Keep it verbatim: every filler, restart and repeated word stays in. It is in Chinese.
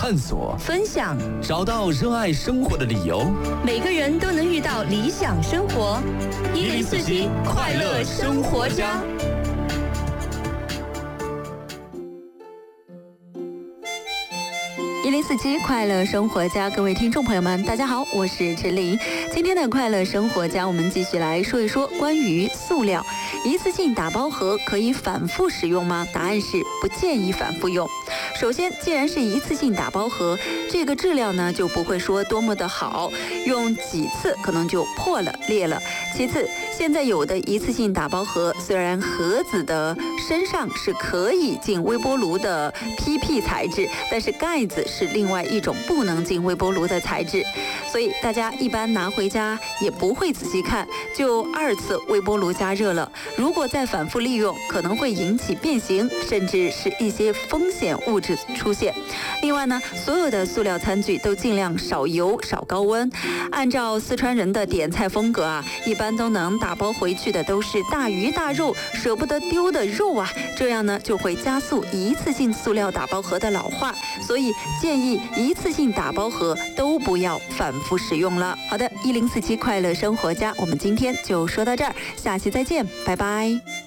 探索、 分享， 找到热爱生活的理由。 每个人都能遇到理想生活。 一零四七快乐生活家。 一零四七快乐生活家，各位听众朋友们，大家好，我是陈琳。今天的快乐生活家，我们继续来说一说关于塑料。一次性打包盒可以反复使用吗？答案是不建议反复用。首先，既然是一次性打包盒，这个质量呢就不会说多么的好，用几次可能就破了裂了。其次，现在有的一次性打包盒，虽然盒子的身上是可以进微波炉的 P P 材质，但是盖子是另外一种不能进微波炉的材质，所以大家一般拿回家也不会仔细看，就二次微波炉加热了。如果再反复利用，可能会引起变形，甚至是一些风险物质出现。另外呢，所有的塑料餐具都尽量少油少高温。按照四川人的点菜风格啊，一般都能打包回去的都是大鱼大肉，舍不得丢的肉啊，这样呢就会加速一次性塑料打包盒的老化，所以建议一次性打包盒都不要反复使用了。好的，一零四七快乐生活家，我们今天就说到这儿，下期再见，拜拜。